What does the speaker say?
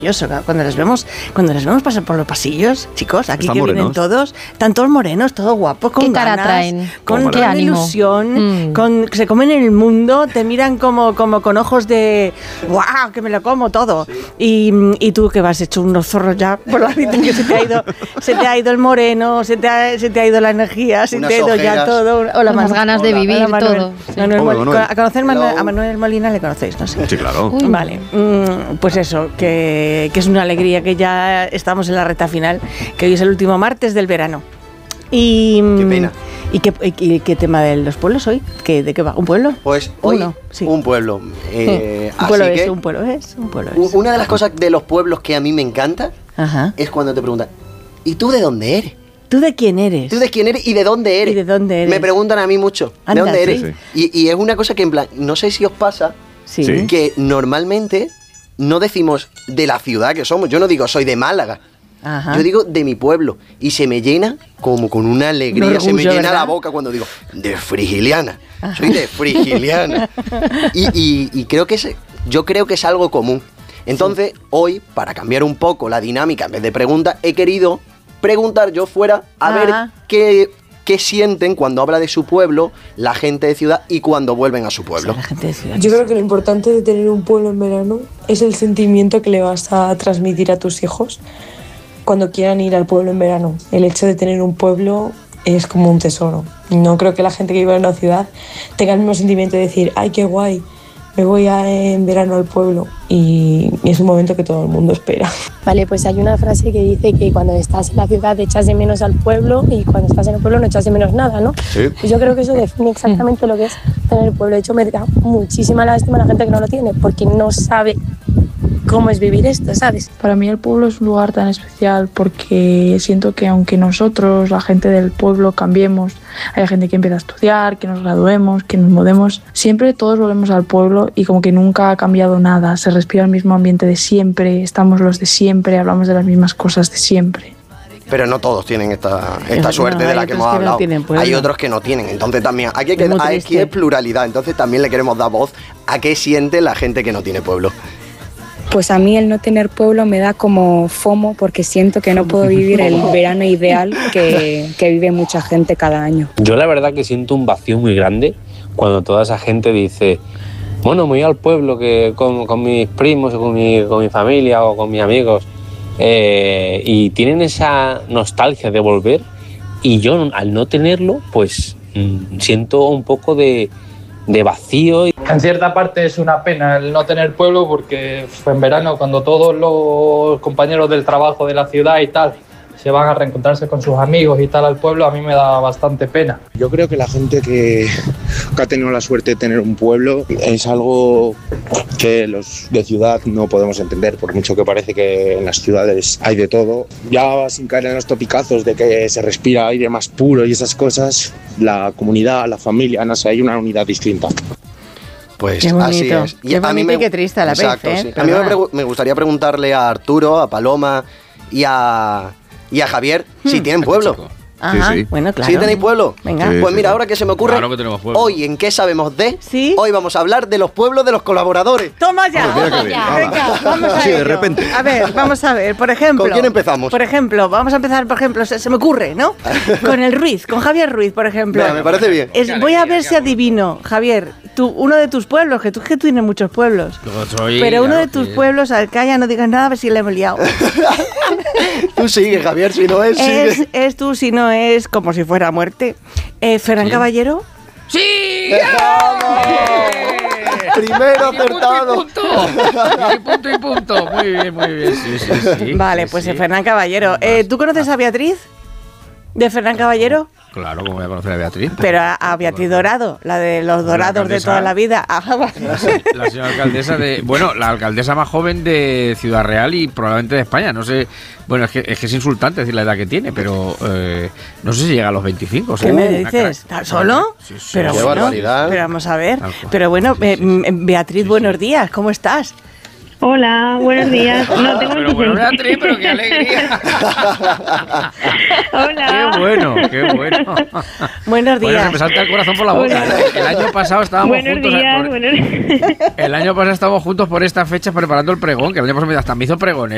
Cuando les vemos pasar por los pasillos, chicos, aquí que vienen todos, están todos morenos, todos guapos, con ganas, cara traen? Con ilusión, se comen el mundo, te miran como con ojos de ¡guau! Que me lo como todo. Sí. Y tú que vas hecho unos zorros ya por la vida, que se te ha ido el moreno, se te ha ido la energía, se te ha ido ya todo. Hola, más ganas de vivir todo. Sí. A conocer a Manuel Molina le conocéis, no sé. Sí, claro. Vale, pues eso, que es una alegría que ya estamos en la recta final, que hoy es el último martes del verano. Y qué pena. ¿Y qué tema de los pueblos hoy? ¿De qué va? ¿Un pueblo? Pues hoy un pueblo. Un pueblo es. Una de las cosas de los pueblos que a mí me encanta es cuando te preguntan, ¿y tú de dónde eres? ¿Tú de quién eres? ¿Tú de quién eres y de dónde eres? Me preguntan a mí mucho, ¿de dónde eres? Sí. Y es una cosa que en plan, no sé si os pasa, que normalmente no decimos de la ciudad que somos. Yo no digo soy de Málaga. Ajá. Yo digo de mi pueblo. Y se me llena como con una alegría. Orgullo, se me llena, ¿verdad?, la boca cuando digo de Frigiliana. Ajá. Soy de Frigiliana. y yo creo que es algo común. Entonces, hoy, para cambiar un poco la dinámica, en vez de preguntas, he querido preguntar yo fuera a ver qué sienten cuando habla de su pueblo la gente de ciudad y cuando vuelven a su pueblo. Yo creo que lo importante de tener un pueblo en verano es el sentimiento que le vas a transmitir a tus hijos cuando quieran ir al pueblo en verano. El hecho de tener un pueblo es como un tesoro. No creo que la gente que vive en una ciudad tenga el mismo sentimiento de decir, ¡ay, qué guay! Me voy en verano al pueblo, y es un momento que todo el mundo espera. Vale, pues hay una frase que dice que cuando estás en la ciudad echas de menos al pueblo y cuando estás en el pueblo no echas de menos nada, ¿no? Sí. Pues yo creo que eso define exactamente lo que es tener el pueblo. De hecho, me da muchísima lástima a la gente que no lo tiene, porque no sabe cómo es vivir esto, ¿sabes? Para mí el pueblo es un lugar tan especial porque siento que aunque nosotros, la gente del pueblo, cambiemos, hay gente que empieza a estudiar, que nos graduemos, que nos mudemos, siempre todos volvemos al pueblo y como que nunca ha cambiado nada, se respira el mismo ambiente de siempre, estamos los de siempre, hablamos de las mismas cosas de siempre. Pero no todos tienen esta suerte de la que hemos hablado. Hay otros que no tienen. Entonces también aquí es pluralidad. Entonces también le queremos dar voz a qué siente la gente que no tiene pueblo. Pues a mí el no tener pueblo me da como FOMO porque siento que no puedo vivir el verano ideal que vive mucha gente cada año. Yo la verdad que siento un vacío muy grande cuando toda esa gente dice, bueno, me voy al pueblo que con mis primos o con mi familia o con mis amigos, y tienen esa nostalgia de volver, y yo al no tenerlo pues siento un poco de vacío. En cierta parte es una pena el no tener pueblo porque fue en verano cuando todos los compañeros del trabajo de la ciudad y tal se van a reencontrarse con sus amigos y tal al pueblo, a mí me da bastante pena. Yo creo que la gente que ha tenido la suerte de tener un pueblo es algo que los de ciudad no podemos entender, por mucho que parece que en las ciudades hay de todo. Ya sin caer en los topicazos de que se respira aire más puro y esas cosas, la comunidad, la familia, no sé, hay una unidad distinta. Pues así es. Qué bonito y qué triste a la vez. Sí. A mí me gustaría preguntarle a Arturo, a Paloma y a Javier si tienen pueblo. Ajá, sí. Bueno, claro. ¿Sí tenéis pueblo? Venga. Pues mira, ahora que se me ocurre, claro que tenemos pueblo. Hoy en ¿Qué sabemos de? ¿Sí? Hoy vamos a hablar de los pueblos de los colaboradores. ¡Toma ya! Venga, vamos a sí, ello. de repente. A ver, vamos a ver, por ejemplo. ¿Con quién empezamos? Por ejemplo, vamos a empezar, se me ocurre, ¿no? Con el Ruiz, con Javier Ruiz, por ejemplo. Venga, me parece bien. Voy a ver si adivino, Javier, uno de tus pueblos, que tú tienes muchos pueblos. Pero uno de tus pueblos, calla, no digas nada, a ver si le hemos liado. Tú sigue, Javier, si no es, sigue. Es tú, si no es, como si fuera muerte. ¿Ferran Caballero? ¡Sí! ¡Vamos! Primero acertado. Y punto. Muy bien. Sí. Vale, pues Ferran Caballero. ¿Tú conoces a Beatriz? ¿De Ferran Caballero? Claro, como voy a conocer a Beatriz. Pero a Beatriz Dorado, la de los dorados de toda la vida. La señora alcaldesa la alcaldesa más joven de Ciudad Real y probablemente de España. No sé, bueno, es que es insultante decir la edad que tiene, pero no sé si llega a los 25. ¿Qué me dices? ¿Solo? Sí. Pero qué barbaridad. Pero vamos a ver. Pero bueno, Beatriz, buenos días, ¿cómo estás? Hola, buenos días. No tengo pero bueno, Beatriz, pero qué alegría. Hola. Qué bueno. Buenos días. Bueno, se me salta el corazón por la boca. Hola. El año pasado estábamos juntos. Buenos días. El año pasado estábamos juntos por estas fechas preparando el pregón, que el año pasado hasta me hizo pregón.